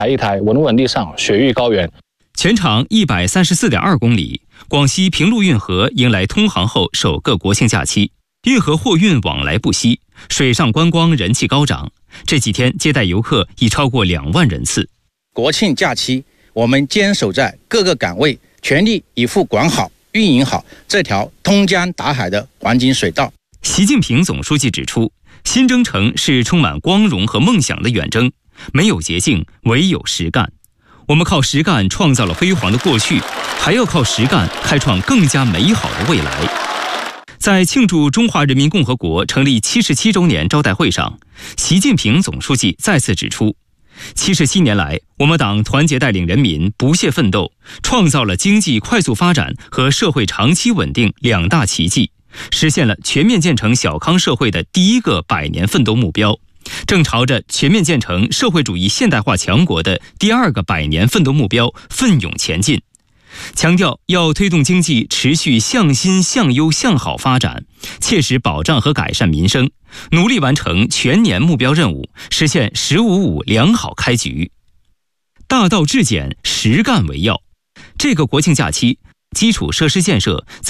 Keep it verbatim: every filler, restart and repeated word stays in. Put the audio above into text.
一台稳稳地上雪域高原。 全长一百三十四点二公里，广西平陆运河迎来通航后首个国庆假期，运河货运往来不息，水上观光人气高涨。这几天接待游客已超过两万人次。 国庆假期，我们坚守在各个岗位，全力以赴管好、运营好这条通江达海的黄金水道。 习近平总书记指出，新征程是充满光荣和梦想的远征，没有捷径，唯有实干。我们靠实干创造了辉煌的过去，还要靠实干开创更加美好的未来。在庆祝中华人民共和国成立七十七周年招待会上，习近平总书记再次指出，七十七年来，我们党团结带领人民不懈奋斗，创造了经济快速发展和社会长期稳定两大奇迹，实现了全面建成小康社会的第一个百年奋斗目标，正朝着全面建成社会主义现代化强国的第二个百年奋斗目标奋勇前进。强调要推动经济持续向新向优向好发展，切实保障和改善民生，努力完成全年目标任务，实现“十五五”良好开局。大道至简，实干为要。这个国庆假期，基础设施建设